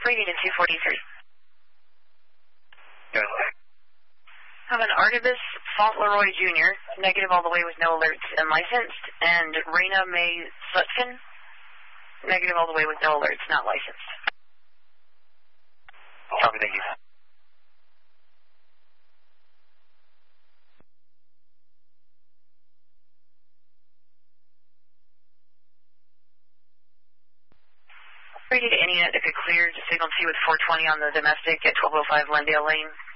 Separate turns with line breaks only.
Unit 243.
Good.
Have an Artibus Fauntleroy Jr., negative all the way with no alerts and licensed, and Raina May Sutphin, negative all the way with no alerts, not licensed.
Copy, thank you.
Ready to any net that could clear to signal 2 with 420 on the domestic at 1205 Glendale Lane.